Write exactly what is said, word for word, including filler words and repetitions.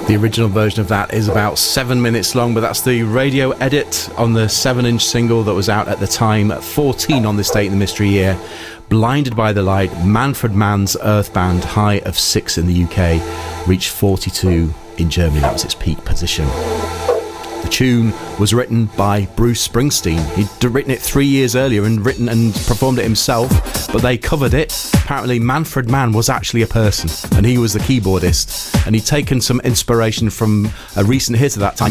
The original version of that is about seven minutes long, but that's the radio edit on the seven-inch single that was out at the time, at fourteen on this date in the mystery year. Blinded by the Light, Manfred Mann's Earthbound, high of six in the U K, reached forty-two in Germany. That was its peak position. The tune was written by Bruce Springsteen. He'd written it three years earlier and written and performed it himself, but they covered it. Apparently Manfred Mann was actually a person, and he was the keyboardist, and he'd taken some inspiration from a recent hit at that time,